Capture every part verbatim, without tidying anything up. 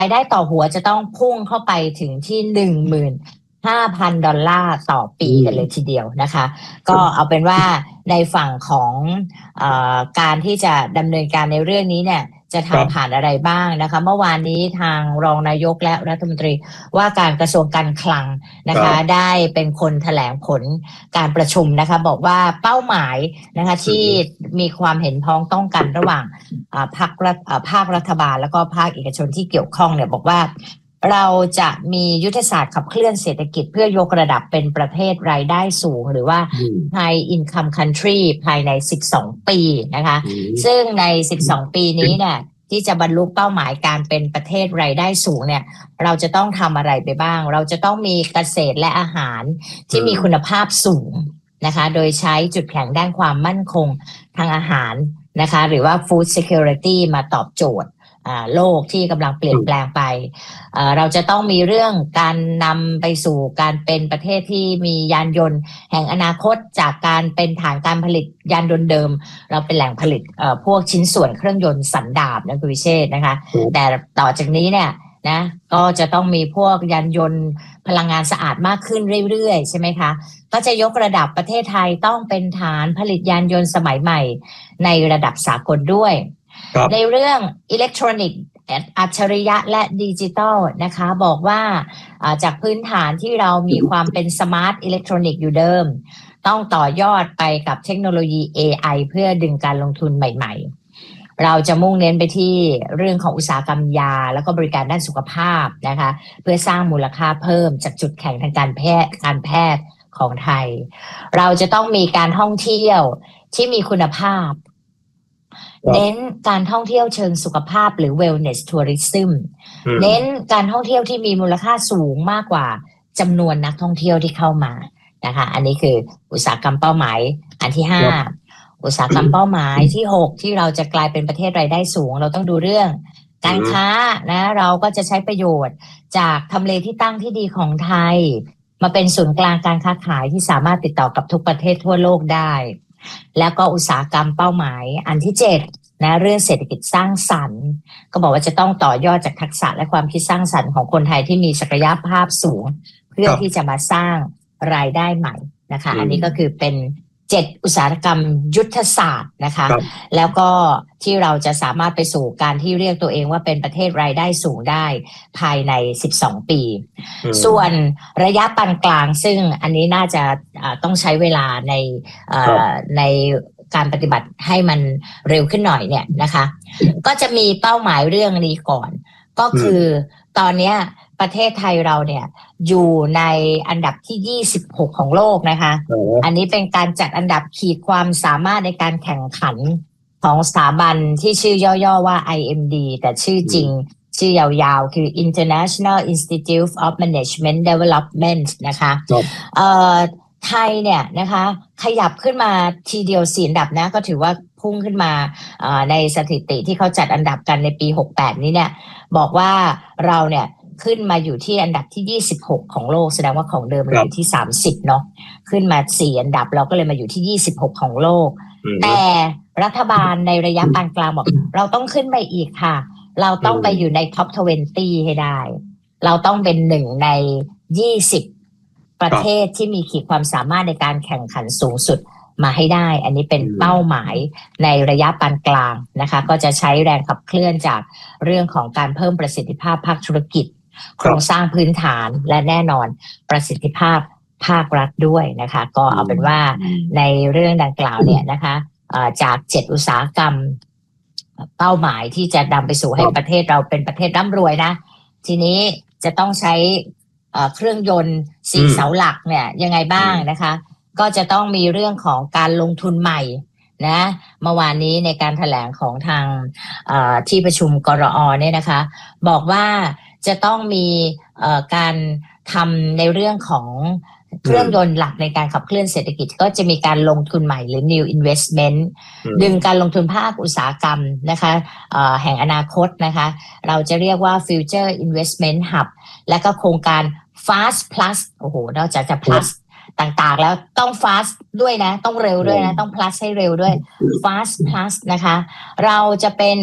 รายได้ต่อหัวจะต้องพุ่งเข้าไปถึงที่หนึ่งหมื่นห้าพันดอลลาร์ต่อปีกันเลยทีเดียวนะคะก็เอาเป็นว่าในฝั่งของเอ่อการที่จะดำเนินการในเรื่องนี้เนี่ยจะทำผ่านอะไรบ้างนะคะเมื่อวานนี้ทางรองนายกและรัฐมนตรีว่าการกระทรวงการคลังนะคะได้เป็นคนแถลงผลการประชุมนะคะบอกว่าเป้าหมายนะคะที่มีความเห็นพ้องต้องกันระหว่างภาครัฐภาครัฐบาลแล้วก็ภาคเอกชนที่เกี่ยวข้องเนี่ยบอกว่าเราจะมียุทธศาสตร์ขับเคลื่อนเศรษฐกิจเพื่อยกระดับเป็นประเทศรายได้สูงหรือว่า High Income Country ภายในสิบสองปีนะคะซึ่งในสิบสองปีนี้เนี่ยที่จะบรรลุเป้าหมายการเป็นประเทศรายได้สูงเนี่ยเราจะต้องทำอะไรไปบ้างเราจะต้องมีเกษตรและอาหารที่มีคุณภาพสูงนะคะโดยใช้จุดแข็งด้านความมั่นคงทางอาหารนะคะหรือว่า Food Security มาตอบโจทย์โลกที่กำลังเปลี่ยนแปลงไปเราจะต้องมีเรื่องการนำไปสู่การเป็นประเทศที่มียานยนต์แห่งอนาคตจากการเป็นฐานการผลิตยานยนต์เดิมเราเป็นแหล่งผลิตพวกชิ้นส่วนเครื่องยนต์สันดาปนะคุณวิเชษฐ์นะคะแต่ต่อจากนี้เนี่ยนะก็จะต้องมีพวกยานยนต์พลังงานสะอาดมากขึ้นเรื่อยๆใช่ไหมคะก็จะยกระดับประเทศไทยต้องเป็นฐานผลิตยานยนต์สมัยใหม่ในระดับสากลด้วยในเรื่องอิเล็กทรอนิกส์อัจฉริยะและดิจิทัลนะคะบอกว่าจากพื้นฐานที่เรามีความเป็นสมาร์ทอิเล็กทรอนิกส์อยู่เดิมต้องต่อยอดไปกับเทคโนโลยี เอ ไอ เพื่อดึงการลงทุนใหม่ๆเราจะมุ่งเน้นไปที่เรื่องของอุตสาหกรรมยาแล้วก็บริการด้านสุขภาพนะคะเพื่อสร้างมูลค่าเพิ่มจากจุดแข็งทางการแพทย์การแพทย์ของไทยเราจะต้องมีการท่องเที่ยวที่มีคุณภาพเน้นการท่องเที่ยวเชิงสุขภาพหรือ wellness tourism เน้นการท่องเที่ยวที่มีมูลค่าสูงมากกว่าจำนวนนักท่องเที่ยวที่เข้ามานะคะอันนี้คืออุตสาหกรรมเป้าหมายอันที่ห้าอุตสาหกรรมเป้าหมายที่หกที่เราจะกลายเป็นประเทศรายได้สูงเราต้องดูเรื่องการค้านะเราก็จะใช้ประโยชน์จากทำเลที่ตั้งที่ดีของไทยมาเป็นศูนย์กลางการค้าขายที่สามารถติดต่อกับทุกประเทศทั่วโลกได้แล้วก็อุตสาหกรรมเป้าหมายอันที่เจ็ดนะเรื่องเศรษฐกิจสร้างสรรค์ก็บอกว่าจะต้องต่อยอดจากทักษะและความคิดสร้างสรรค์ของคนไทยที่มีศักยภาพสูงเพื่อที่จะมาสร้างรายได้ใหม่นะคะอันนี้ก็คือเป็นเจ็ดอุตสาหกรรมยุทธศาสตร์นะคะแล้วก็ที่เราจะสามารถไปสู่การที่เรียกตัวเองว่าเป็นประเทศรายได้สูงได้ภายในสิบสองปีส่วนระยะปานกลางซึ่งอันนี้น่าจะต้องใช้เวลาในในการปฏิบัติให้มันเร็วขึ้นหน่อยเนี่ยนะคะก็จะมีเป้าหมายเรื่องนี้ก่อนก็คือตอนนี้ประเทศไทยเราเนี่ยอยู่ในอันดับที่ยี่สิบหกของโลกนะคะอันนี้เป็นการจัดอันดับขีดความสามารถในการแข่งขันของสถาบันที่ชื่อย่อๆว่า ไอ เอ็ม ดี แต่ชื่อจริงชื่อยาวๆคือ International Institute of Management Development นะคะเอ่อไทยเนี่ยนะคะขยับขึ้นมาทีเดียวสี่อันดับนะก็ถือว่าพุ่งขึ้นมาในสถิติที่เขาจัดอันดับกันในปีหกสิบแปดนี้เนี่ยบอกว่าเราเนี่ยขึ้นมาอยู่ที่อันดับที่ยี่สิบหกของโลกแสดงว่าของเดิมเราอยู่ที่สามสิบเนาะขึ้นมาสี่อันดับเราก็เลยมาอยู่ที่ยี่สิบหกของโลกแต่รัฐบาลในระยะปานกลางบอกเราต้องขึ้นไปอีกค่ะเราต้องไปอยู่ในท็อปยี่สิบให้ได้เราต้องเป็นหนึ่งในยี่สิบประเทศที่มีขีดความสามารถในการแข่งขันสูงสุดมาให้ได้อันนี้เป็นเป้าหมายในระยะปานกลางนะคะก็จะใช้แรงขับเคลื่อนจากเรื่องของการเพิ่มประสิทธิภาพภาคธุรกิจโครงสร้างพื้นฐานและแน่นอนประสิทธิภาพภาครัฐด้วยนะคะก็เอาเป็นว่าในเรื่องดังกล่าวเนี่ยนะคะจากเจ็ดอุตสาหกรรมเป้าหมายที่จะนำไปสู่ให้ประเทศเราเป็นประเทศร่ำรวยนะทีนี้จะต้องใช้เครื่องยนต์สี่เสาหลักเนี่ยยังไงบ้างนะคะก็จะต้องมีเรื่องของการลงทุนใหม่นะเมื่อวานนี้ในการแถลงของทางที่ประชุมกรอเนี่ยนะคะบอกว่าจะต้องมีการทำในเรื่องของเครื่องยนต์หลักในการขับเคลื่อนเศรษฐกิจก็จะมีการลงทุนใหม่หรือ new investment ดึงการลงทุนภาคอุตสาหกรรมนะคะแห่งอนาคตนะคะเราจะเรียกว่า future investment hub และก็โครงการ fast plus โอ้โหนอกจากจะ plus ต่างๆแล้วต้อง fast ด้วยนะต้องเร็วด้วยนะต้อง plus ให้เร็วด้วย fast plus นะคะเราจะเป็น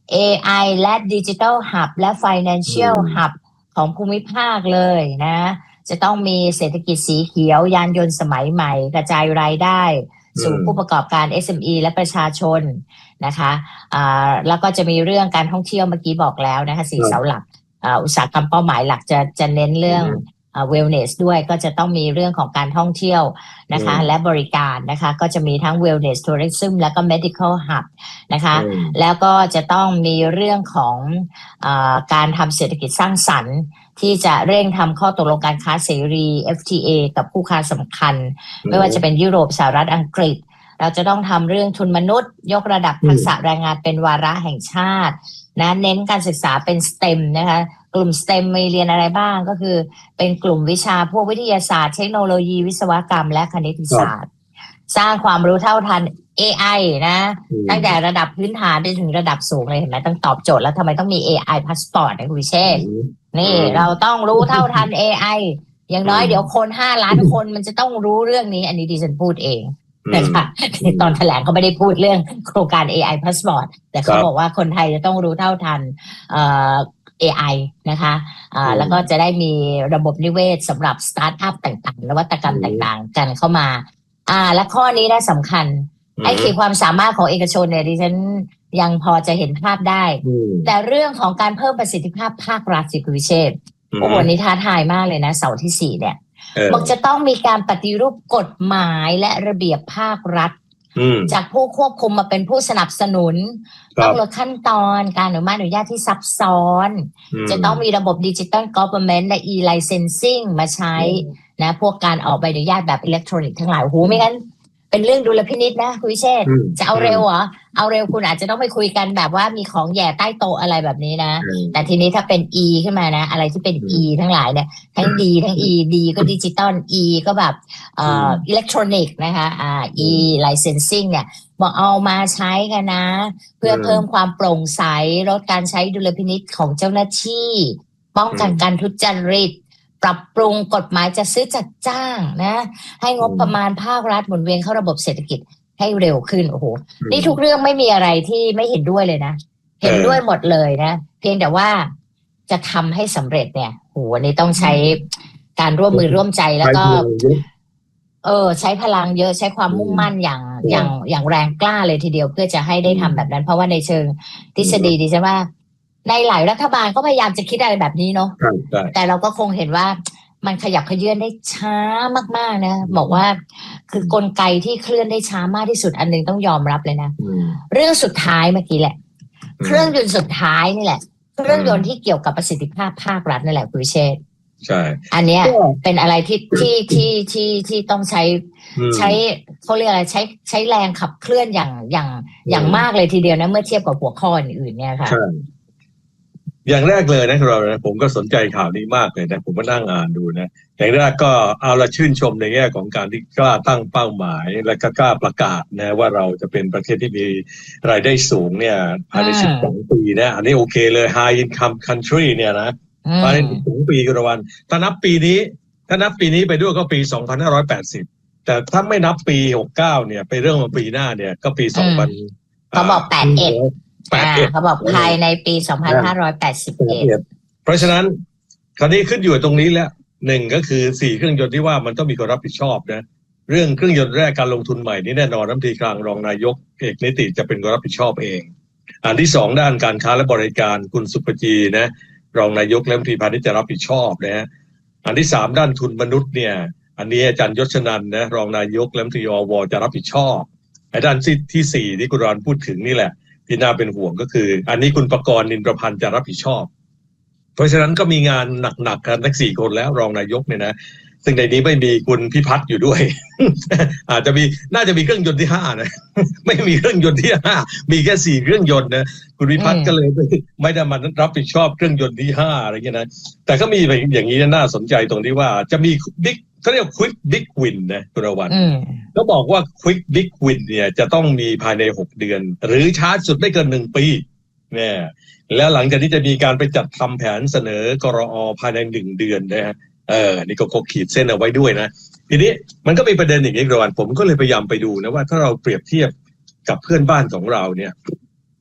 เอ ไอ และ Digital Hub และ Financial Hub ของภูมิภาคเลยนะจะต้องมีเศรษฐกิจสีเขียวยานยนต์สมัยใหม่กระจายรายได้สู่ผู้ประกอบการ เอส เอ็ม อี และประชาชนนะคะอ่าแล้วก็จะมีเรื่องการท่องเที่ยวเมื่อกี้บอกแล้วนะคะสี่เสาหลักอ่าอุตสาหกรรมเป้าหมายหลักจะจะเน้นเรื่องอ่า wellness ด้วยก็จะต้องมีเรื่องของการท่องเที่ยวนะคะและบริการนะคะก็จะมีทั้ง wellness tourism แล้วก็ medical hub นะคะแล้วก็จะต้องมีเรื่องของอ่าการทำเศรษฐกิจสร้างสรรค์ที่จะเร่งทำข้อตกลงการค้าเสรี เอฟ ที เอ กับคู่ค้าสำคัญไม่ว่าจะเป็นยุโรปสหรัฐอังกฤษเราจะต้องทำเรื่องทุนมนุษย์ยกระดับทักษะแรงงานเป็นวาระแห่งชาตินะเน้นการศึกษาเป็น สเต็ม นะคะกลุ่ม สเต็ม มีเรียนอะไรบ้างก็คือเป็นกลุ่มวิชาพวกวิทยาศาสตร์เทคโนโลยีวิศวกรรมและคณิตศาสตร์สร้างความรู้เท่าทัน เอ ไอ นะตั้งแต่ระดับพื้นฐานไปถึงระดับสูงเลยเห็นไหมต้องตอบโจทย์แล้วทำไมต้องมี เอ ไอ Passport นะคุณวิเชษฐ์นี่เราต้องรู้เท่าทัน เอ ไอ อย่างน้อยเดี๋ยวคนห้าล้านคนมันจะต้องรู้เรื่องนี้อันนี้ดิฉันพูดเองนะคะตอนแถลงเขาไม่ได้พูดเรื่องโครงการ เอ ไอ Passport แต่เขาบอกว่าคนไทยจะต้องรู้เท่าทันเอ่อ เอ ไอ นะคะอ่าแล้วก็จะได้มีระบบนิเวศสำหรับสตาร์ทอัพต่างๆนวัตกรรมต่างๆกันเข้ามาอ่าและข้อนี้น่าสำคัญไอ้ขีดความสามารถของเอกชนเนี่ยดิฉันยังพอจะเห็นภาพได้แต่เรื่องของการเพิ่มประสิทธิภาพภาครัฐสิคุณวิเชษฐ์โอ้โหนี่ท้าทายมากเลยนะเสาร์ที่สี่เนี่ยบอกจะต้องมีการปฏิรูปกฎหมายและระเบียบภาครัฐจากผู้ควบคุมมาเป็นผู้สนับสนุนต้องลดขั้นตอนการอนุมัติอนุญาตที่ซับซ้อนจะต้องมีระบบดิจิตอลกอฟเวอร์เมนต์และ e-licensing มาใช้นะพวกการออกใบอนุญาตแบบอิเล็กทรอนิกส์ทั้งหลายโอ้โหไม่งั้นเป็นเรื่องดุลพินิจนะคุณวิเชษฐ์จะเอาเร็วเหรอเอาเร็วคุณอาจจะต้องไปคุยกันแบบว่ามีของแย่ใต้โต๊ะอะไรแบบนี้นะแต่ทีนี้ถ้าเป็น E ขึ้นมานะอะไรที่เป็น E ทั้งหลายเนี่ยทั้ง D ทั้ง E D ก็ดิจิตอล E ก็แบบเอ่ออิเล็กทรอนิกส์นะคะอ่า E licensing เนี่ยบอกเอามาใช้กันนะเพื่อเพิ่มความโปร่งใสลดการใช้ดุลพินิจของเจ้าหน้าที่ป้องกันการทุจริตปรับปรุงกฎหมายจะซื้อจัดจ้างนะให้งบประมาณภาครัฐหมุนเวียนเข้าระบบเศรษฐกิจให้เร็วขึ้นโอ้โหนี่ทุกเรื่องไม่มีอะไรที่ไม่เห็นด้วยเลยนะเห็นด้วยหมดเลยนะเพียงแต่ว่าจะทำให้สำเร็จเนี่ยโหนี่ต้องใช้การร่วมมือร่วมใจแล้วก็เออใช้พลังเยอะใช้ความมุ่งมั่นอย่างอย่างอย่างแรงกล้าเลยทีเดียวเพื่อจะให้ได้ทำแบบนั้นเพราะว่าในเชิงทฤษฎีดิฉันว่าในหลายรัฐบาลก็พยายามจะคิดอะไรแบบนี้เนาะแต่เราก็คงเห็นว่ามันขยับเขยื้อนได้ช้ามากๆนะบอกว่าคือกลไกที่เคลื่อนได้ช้ามากที่สุดอันนึงต้องยอมรับเลยนะเรื่องสุดท้ายเมื่อกี้แหละเครื่องยนต์สุดท้ายนี่แหละเครื่องยนต์ที่เกี่ยวกับประสิทธิภาพภาครัฐนั่นแหละคุณวิเชษฐ์ใช่อันเนี้ยเป็นอะไรที่ที่ที่ที่ที่ต้องใช้ใช้เขาเรียกอะไรใช้ใช้แรงขับเคลื่อนอย่างอย่างอย่างมากเลยทีเดียวนะเมื่อเทียบกับหัวข้ออื่นๆเนี่ยค่ะอย่างแรกเลยนะเรานะผมก็สนใจข่าวนี้มากเลยนะผมก็นั่งอ่านดูนะอย่างแรกก็เอาละชื่นชมในแง่ของการที่กล้าตั้งเป้าหมายและก็กล้าประกาศนะว่าเราจะเป็นประเทศที่มีรายได้สูงเนี่ยภายในสิบสองปีนะอันนี้โอเคเลย high income country เนี่ยนะภายในสิบสองปีกันวันถ้านับปีนี้ถ้านับปีนี้ไปด้วยก็ปีสองพันห้าร้อยแปดสิบแต่ถ้าไม่นับปีหกสิบเก้าเนี่ยไปเรื่องของปีหน้าเนี่ยก็ปีสองพันเขาบอกแปดสิบเอ็ดเขาบอกภายในปีสองพันห้าร้อยแปดสิบเอ็ดเพราะฉะนั้นคราวนี้ขึ้นอยู่ตรงนี้แล้วหนึ่งก็คือสี่เครื่องยนต์ที่ว่ามันต้องมีคนรับผิดชอบนะเรื่องเครื่องยนต์แรกการลงทุนใหม่นี่แน่นอนรัฐมนตรีคลังรองนายกเอกนิติจะเป็นคนรับผิดชอบเองอันที่สองด้านการค้าและบริการคุณสุปจีนะรองนายกและรัฐมนตรีพาณิชย์จะรับผิดชอบนะฮะอันที่สามด้านทุนมนุษย์เนี่ยอันนี้อาจารย์ยศนันท์นะรองนายกและรัฐมนตรีอวจะรับผิดชอบไอ้ด้านที่ที่สี่ที่คุณรอนพูดถึงนี่แหละที่น่าเป็นห่วงก็คืออันนี้คุณประกรณ์นินประพันธ์จะรับผิดชอบเพราะฉะนั้นก็มีงานหนักๆกันทั้งสี่คนแล้วรองนายกเนี่ยนะซึ่งในนี้ไม่มีคุณพิพัฒน์อยู่ด้วย อาจจะมีน่าจะมีเครื่องยนต์ที่ห้านะไม่มีเครื่องยนต์ที่ห้ามีแค่สี่เครื่องยนต์นะคุณพิพัฒน์ก็เลยไม่ได้มารับผิดชอบเครื่องยนต์ที่ห้าอะไรเงี้ยนะแต่ก็มีอย่างนี้น่าสนใจตรงที่ว่าจะมีบิ๊กเขาเรียก quick big win นะคุณรวันก็บอกว่า quick big win เนี่ยจะต้องมีภายในหกเดือนหรือช้าสุดไม่เกินหนึ่งปีเนี่ยแล้วหลังจากนี้จะมีการไปจัดทำแผนเสนอกรอภายในหนึ่งเดือนนะฮะเออนี่ก็ขีดเส้นเอาไว้ด้วยนะทีนี้มันก็มีประเด็นอย่างนี้รวันผมก็เลยพยายามไปดูนะว่าถ้าเราเปรียบเทียบกับเพื่อนบ้านของเราเนี่ย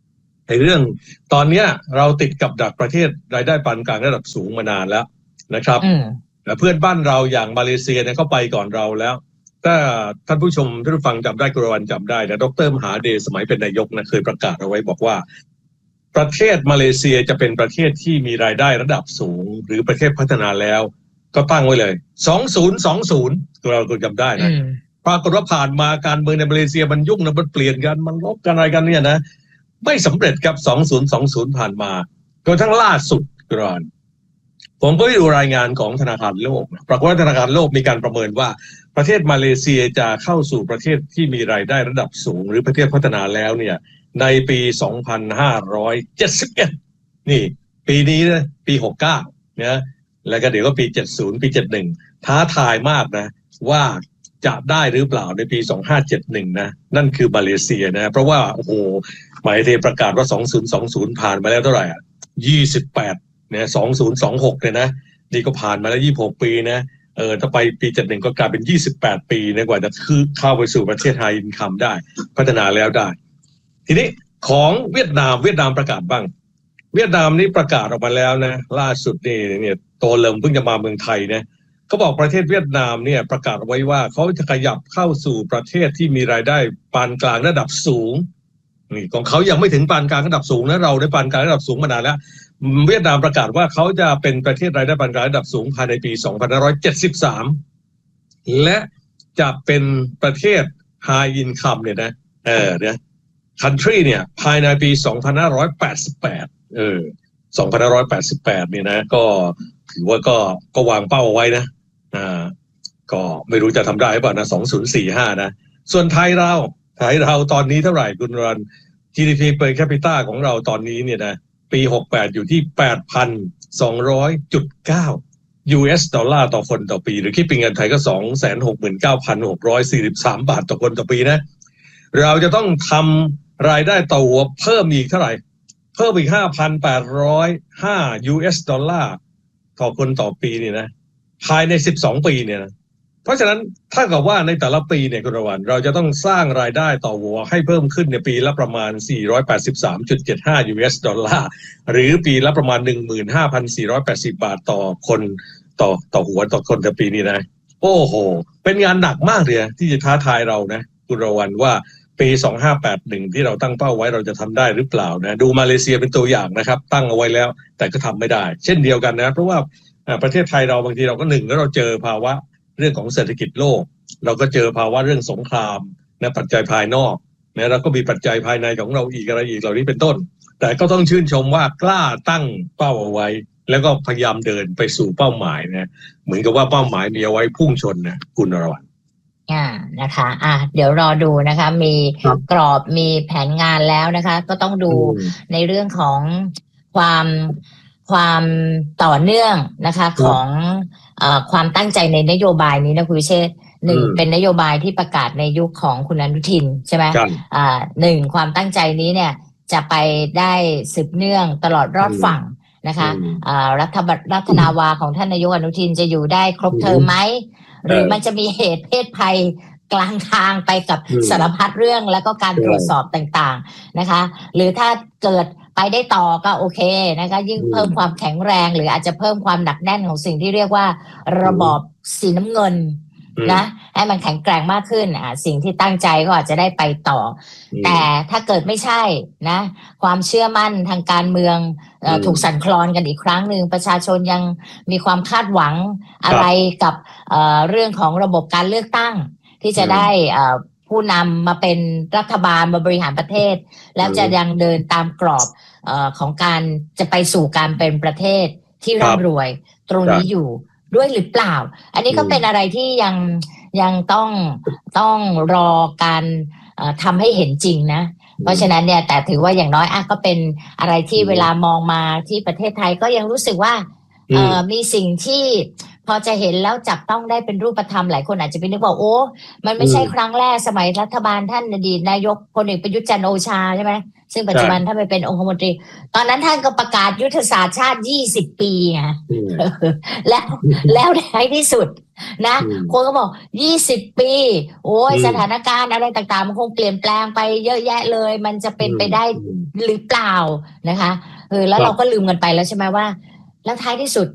ในเรื่องตอนเนี้ยเราติดกับดักประเทศรายได้ปานกลางระดับสูงมานานแล้วนะครับเพื่อนบ้านเราอย่างมาเลเซียเนี่ยเขาไปก่อนเราแล้วถ้าท่านผู้ชมท่านผู้ฟังจำได้กุรวันจำได้นะดร.มหาเดชสมัยเป็นนายกนะเคยประกาศเอาไว้บอกว่าประเทศมาเลเซียจะเป็นประเทศที่มีรายได้ระดับสูงหรือประเทศพัฒนาแล้วก็ตั้งไว้เลยสองพันยี่สิบเราก็จำได้นะปรากฏว่าผ่านมาการเมืองในมาเลเซียมันยุ่งนะมันเปลี่ยนกันมันลบกันอะไรกันเนี่ยนะไม่สำเร็จครับสองพันยี่สิบผ่านมาจนทั้งล่าสุดก่อนผมก็ไปดูรายงานของธนาคารโลกปรากฏว่าธนาคารโลกมีการประเมินว่าประเทศมาเลเซียจะเข้าสู่ประเทศที่มีรายได้ระดับสูงหรือประเทศพัฒนาแล้วเนี่ยในปีสองพันห้าร้อยเจ็ดสิบเอ็ดนี่ปีนี้นะปีหกสิบเก้านะแล้วก็เดี๋ยวก็ปีเจ็ดสิบปีเจ็ดสิบเอ็ดท้าทายมากนะว่าจะได้หรือเปล่าในปีสองพันห้าร้อยเจ็ดสิบเอ็ดนะนั่นคือมาเลเซียนะเพราะว่าโอ้โหหมายเทประกาศว่าสองพันยี่สิบผ่านมาแล้วเท่าไหร่อ่ะยี่สิบแปดเนี่ยสองพันยี่สิบหกเนี่ยนะนี่ก็ผ่านมาแล้วยี่สิบหกปีนะเออถ้าไปปีเจ็ดสิบเอ็ดก็กลายเป็นยี่สิบแปดปีนะกว่าจะคือเข้าไปสู่ประเทศไฮอินคัมได้พัฒนาแล้วได้ทีนี้ของเวียดนามเวียดนามประกาศบ้างเวียดนามนี่ประกาศออกมาแล้วนะล่าสุดนี่เนี่ยโตเริ่มเพิ่งจะมาเมืองไทยนะเขาบอกประเทศเวียดนามเนี่ยประกาศไว้ว่าเขาจะขยับเข้าสู่ประเทศที่มีรายได้ปานกลางระดับสูงนี่ของเขายังไม่ถึงปานกลางระดับสูงนะเราได้ปานกลางระดับสูงมานานแล้วเวียดนามประกาศว่าเขาจะเป็นประเทศรายได้ปานกลางระดับสูงภายในปีสองพันห้าร้อยเจ็ดสิบสามและจะเป็นประเทศ High Income เนี่ยนะเออเนี่ย country เนี่ยภายในปีสองพันห้าร้อยแปดสิบแปดเออสองพันห้าร้อยแปดสิบแปดเนี่ยนะก็ถือว่าก็ก็วางเป้าเอาไว้นะอ่าก็ไม่รู้จะทำได้หรือเปล่านะสองพันสี่สิบห้านะส่วนไทยเราไทยเราตอนนี้เท่าไหร่คุณรัน จี ดี พี per capita ของเราตอนนี้เนี่ยนะปีหกสิบแปดอยู่ที่ แปดพันสองร้อยจุดเก้า ยู เอส ดอลลาร์ต่อคนต่อปีหรือคิดเป็นเงินไทยก็ สองแสนหกหมื่นเก้าพันหกร้อยสี่สิบสาม บาทต่อคนต่อปีนะเราจะต้องทำรายได้ต่อหัวเพิ่มอีกเท่าไหร่เพิ่มอีก ห้าพันแปดร้อยห้า ยู เอส ดอลลาร์ต่อคนต่อปีเนี่ยนะภายในสิบสองปีเนี่ยนะเพราะฉะนั้นถ้ากับว่าในแต่ละปีเนี่ยคุณระวันเราจะต้องสร้างรายได้ต่อหัวให้เพิ่มขึ้นในปีละประมาณ สี่ร้อยแปดสิบสามจุดเจ็ดห้า ยู เอส ดอลลาร์หรือปีละประมาณ หนึ่งหมื่นห้าพันสี่ร้อยแปดสิบ บาทต่อคนต่อต่อหัวต่อคนต่อปีนี้นะโอ้โหเป็นงานหนักมากเลยที่จะท้าทายเรานะคุณระวันว่าปีสองพันห้าร้อยแปดสิบเอ็ดที่เราตั้งเป้าไว้เราจะทำได้หรือเปล่านะดูมาเลเซียเป็นตัวอย่างนะครับตั้งเอาไว้แล้วแต่ก็ทำไม่ได้เช่นเดียวกันนะเพราะว่าประเทศไทยเราบางทีเราก็หนึ่งแล้วเราเจอภาวะเรื่องของเศรษฐกิจโลกเราก็เจอภาวะเรื่องสงครามนะปัจจัยภายนอกนะแล้วก็มีปัจจัยภายในของเราอีกอะไรอีกเหล่านี้เป็นต้นแต่ก็ต้องชื่นชมว่ากล้าตั้งเป้าเอาไว้แล้วก็พยายามเดินไปสู่เป้าหมายนะเหมือนกับว่าเป้าหมายมีเอาไว้พุ่งชนนะคุณนรวรรณอ่านะคะอ่ะเดี๋ยวรอดูนะคะมีกรอบมีแผนงานแล้วนะคะก็ต้องดูในเรื่องของความความต่อเนื่องนะคะของเอ่อความตั้งใจในนโยบายนี้นะคุณวิเชษฐ์หนึ่งเป็นนโยบายที่ประกาศในยุคของคุณอนุทินใช่ไหมอ่าหนึ่งความตั้งใจนี้เนี่ยจะไปได้สืบเนื่องตลอดรอดฝั่งนะคะอ่ารัฐบาลรัฐนาวาของท่านนายกอนุทินจะอยู่ได้ครบเทอมไหมหรือมันจะมีเหตุเพศภัยกลางทางไปกับสารพัดเรื่องแล้วก็การตรวจสอบต่างๆนะคะหรือถ้าเกิดไปได้ต่อก็โอเคนะคะยิ่งเพิ่มความแข็งแรงหรืออาจจะเพิ่มความหนักแน่นของสิ่งที่เรียกว่าระบอบสีน้ำเงินนะให้มันแข็งแกร่งมากขึ้นอ่ะสิ่งที่ตั้งใจก็อาจจะได้ไปต่อแต่ถ้าเกิดไม่ใช่นะความเชื่อมั่นทางการเมืองเอ่อถูกสั่นคลอนกันอีกครั้งหนึ่งประชาชนยังมีความคาดหวังอะไรกับเอ่อเรื่องของระบบการเลือกตั้งที่จะได้เอ่อผู้นำมาเป็นรัฐบาลมาบริหารประเทศแล้วจะยังเดินตามกรอบเอ่อของการจะไปสู่การเป็นประเทศที่ร่ำรวยตรงนี้อยู่ด้วยหรือเปล่าอันนี้ก็เป็นอะไรที่ยังยังต้องต้องรอการทำให้เห็นจริงนะเพราะฉะนั้นเนี่ยแต่ถือว่าอย่างน้อยอ่ะก็เป็นอะไรที่เวลามองมาที่ประเทศไทยก็ยังรู้สึกว่าเอ่อมีสิ่งที่พอจะเห็นแล้วจับต้องได้เป็นรูปธรรมหลายคนอาจจะไปนึกว่าโอ้มันไม่ใช่ครั้งแรกสมัยรัฐบาลท่านอดีตนายกพลเอกประยุทธ์จันทร์โอชาใช่ไหมซึ่งปัจจุบันท่านไปเป็นองคมนตรีตอนนั้นท่านก็ประกาศยุทธศาสตร์ชาติยี่สิบปีไงแล้วแล้วในที่สุดนะคนก็บอกยี่สิบปีโอ้ยอืมสถานการณ์อะไรต่างๆมันคงเปลี่ยนแปลงไปเยอะแยะเลย มันจะเป็นไปได้อืมหรือเปล่านะคะเออแล้วครับเราก็ลืมกันไปแล้วใช่ไหมว่า แล้วท้ายที่สุด